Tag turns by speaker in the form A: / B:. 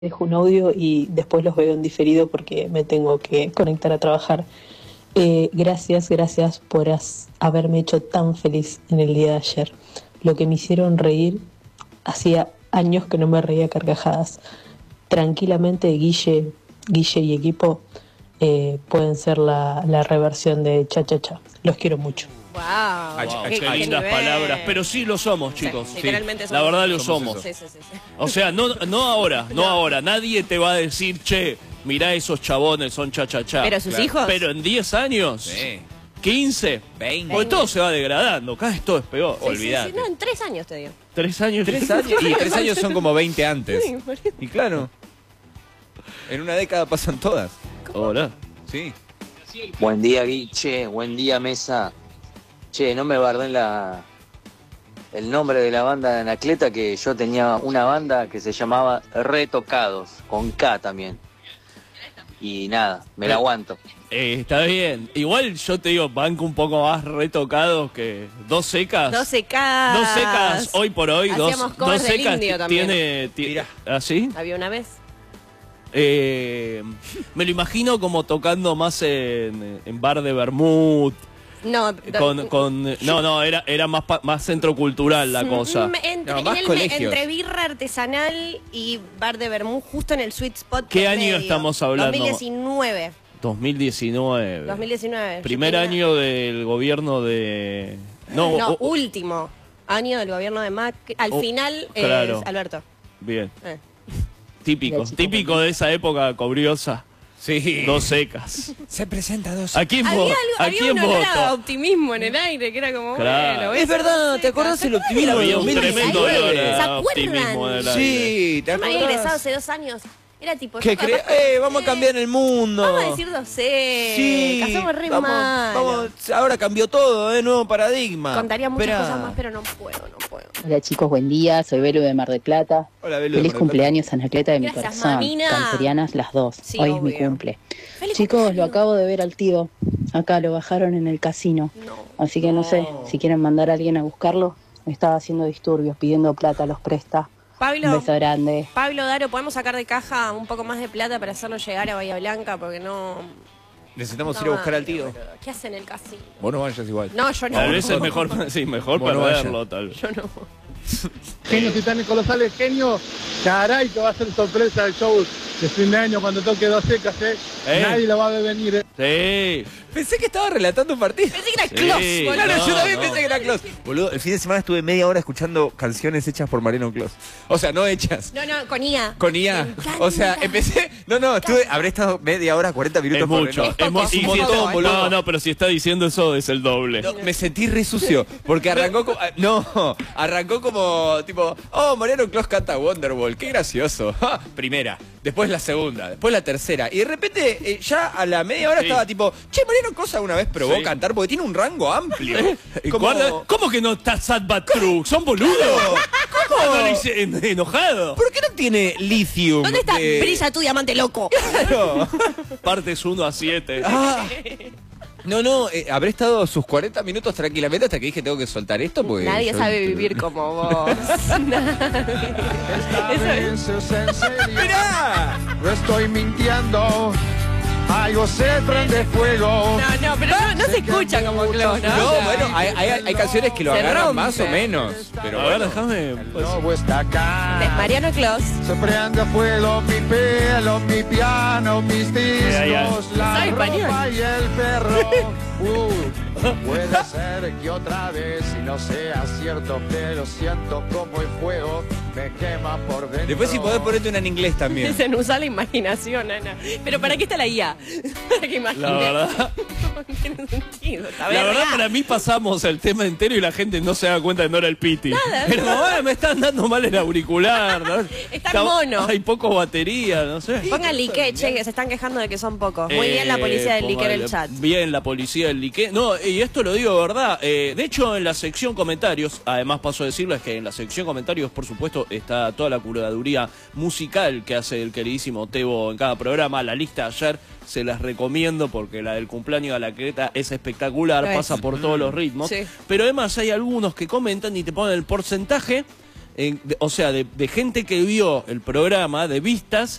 A: dejo un audio y después los veo en diferido porque me tengo que conectar a trabajar. Gracias por haberme hecho tan feliz en el día de ayer. Lo que me hicieron reír, hacía años que no me reía a carcajadas. Tranquilamente Guille y equipo pueden ser la reversión de Cha Cha Cha. Los quiero mucho.
B: Wow,
C: qué lindas palabras, pero sí lo somos, chicos.
B: Sí, literalmente somos.
C: La verdad lo somos.
B: Sí.
C: O sea, no ahora. Nadie te va a decir, che, mirá esos chabones, son cha-cha-cha.
B: Pero sus hijos.
C: Pero en 10 años,
D: Sí.
C: 15,
D: 20.
C: porque todo se va degradando. Cada vez todo es peor.
D: Olvidate.
B: Sí, no, en 3 años te digo.
C: 3 años.
D: 3 años. Y 3 años son como 20 antes.
B: Sí, por eso.
D: Y claro, en una década pasan todas.
C: Hola.
D: Sí.
E: Buen día, Guiche. Buen día, Mesa. Che, no me barden el nombre de la banda de Anacleta, que yo tenía una banda que se llamaba Retocados, con K también. Y nada, me la aguanto.
C: Está bien. Igual yo te digo, banco un poco más retocados que Dos Secas.
B: 12K.
C: Dos Secas, hoy por hoy.
B: Hacíamos
C: Dos
B: covers del
C: Secas
B: Indio también.
C: tiene. ¿Ah, sí?
B: Había una vez.
C: Me lo imagino como tocando más en bar de Bermud.
B: No,
C: No, era más centro cultural la cosa.
B: Entre birra artesanal y bar de Bermú, justo en el sweet spot.
C: ¿Qué
B: del
C: año
B: medio.
C: estamos hablando?
B: 2019.
C: 2019. Primer
B: Yo
C: año del gobierno de...
B: No, último año del gobierno de Macri. Al final
C: claro.
B: es Alberto.
C: Bien.
B: Eh.
C: Típico de esa época cobriosa.
D: Sí.
C: Dos Secas.
D: Se presenta Dos.
C: ¿A quién
B: Había un olor a
C: voto?
B: optimismo en el aire, que era como,
C: Claro.
B: bueno,
D: Es verdad, ¿te acordás el optimismo de
C: Había un tremendo
D: 2019?
C: olor
B: ¿Se
C: a
B: acuerdan?
C: optimismo del aire.
D: Sí, ¿te
B: Yo me había ingresado
D: acordás?
B: hace 2 años. Era tipo...
D: ¿Qué
B: yo capaz-
D: vamos a cambiar el mundo.
B: Vamos a decir 12.
D: Sí,
B: Somos re
D: vamos,
B: malos.
D: ahora cambió todo, nuevo paradigma.
B: Contaría muchas
D: Esperá.
B: cosas más, pero no puedo.
F: Hola chicos, buen día, soy Belu de Mar del Plata.
D: Hola, Belu de
F: Feliz
D: Mar del
F: cumpleaños, Anacleta de mi
B: Gracias,
F: corazón.
B: mamina.
F: Cancerianas las dos.
B: Sí,
F: Hoy es mi
B: obvio.
F: cumple.
B: Feliz
F: Chicos, lo
B: cumpleaños.
F: acabo de ver al tío. Acá lo bajaron en el casino.
B: No.
F: Así que no sé si quieren mandar a alguien a buscarlo. Me estaba haciendo disturbios, pidiendo plata, los presta. Un
B: Pablo,
F: beso grande.
B: Daro, ¿podemos sacar de caja un poco más de plata para hacerlo llegar a Bahía Blanca? Porque no...
D: Necesitamos
B: no
D: ir a buscar al
B: vale,
D: tío.
B: boludo. ¿Qué hacen en el casino?
D: Vos no vayas igual.
B: No, yo no.
C: Tal vez es mejor
D: Bueno,
C: perderlo, tal vez.
B: Yo no.
G: Genio Titanes Colosales, genio. Caray, que va a ser sorpresa el show de fin de año cuando toque Dos Secas, Nadie lo va a ver venir,
C: Sí.
D: Pensé que estaba relatando un partido.
B: Pensé que era
C: Sí,
B: Clos, boludo.
D: Claro, yo también
C: no.
D: pensé que era Klaus. Boludo, el fin de semana estuve media hora escuchando canciones hechas por Mariano Klaus. O sea, no hechas.
B: No, con IA.
D: Con IA.
B: Me encanta.
D: O sea, empecé. habré estado media hora, 40 minutos
C: Es mucho.
D: por
B: Es poco,
C: y
B: es un
C: si
B: montón,
C: todo,
D: boludo.
C: no, pero si está diciendo eso es el doble.
D: No, me sentí re sucio, porque arrancó como... arrancó como tipo, oh, Mariano Klaus canta Wonderwall, qué gracioso. Ja, primera, después la segunda, después la tercera. Y de repente, ya a la media hora
C: Sí.
D: estaba tipo, che, Mariano Klaus alguna vez probó
C: Sí.
D: cantar, porque tiene un rango amplio.
C: ¿Cómo que no está Sad But True? ¿Son boludos? ¿Cómo? No le hice enojado.
D: ¿Por qué no tiene lithium?
B: ¿Dónde está?
D: de-
B: Brilla tu diamante loco.
D: Claro.
C: Partes 1 a 7.
D: Ah. No, habré estado sus 40 minutos tranquilamente hasta que dije tengo que soltar esto porque...
B: Nadie
D: yo-
B: sabe vivir como vos. Nadie.
G: ¿Eso es en serio?
D: ¡Mirá!
G: No estoy mintiendo. Algo se prende fuego.
B: No, pero no se escucha como Clos, ¿no?
D: No, bueno, hay canciones que lo
B: Se
D: agarran
B: rompe.
D: más o menos. Pero
C: A ver,
D: bueno.
C: déjame.
G: El lobo está acá.
B: De Mariano Clos.
G: Se prende fuego mi pelo, mi piano, mis
C: ya.
G: discos, la
B: ¿Sabe español?
G: ropa y el perro. Puede ser que otra vez, y no sea cierto, pero siento como el fuego me quema por dentro.
D: Después si podés ponerte una en inglés también.
B: Se nos usa la imaginación, Ana. Pero ¿para qué está la IA? Para que imagine.
C: La verdad.
B: No tiene sentido. Está
C: La verdad,
B: verga.
C: para mí pasamos el tema entero y la gente no se da cuenta que no era el Piti. Pero me están dando mal el auricular. ¿no?
B: Están mono.
C: Hay poco batería, no sé.
B: Pongan like, che, que se están quejando de que son pocos. Muy bien la policía del like en el
C: póngale,
B: chat.
C: Bien la policía del like. No, y esto lo digo de verdad. De hecho, en la sección comentarios, además paso a decirles que en la sección comentarios, por supuesto, está toda la curaduría musical que hace el queridísimo Tebo en cada programa. La lista ayer se las recomiendo porque la del cumpleaños de la Creta es espectacular,
B: Lo es.
C: pasa por todos los ritmos.
B: Sí.
C: Pero además hay algunos que comentan y te ponen el porcentaje o sea, de gente que vio el programa, de vistas,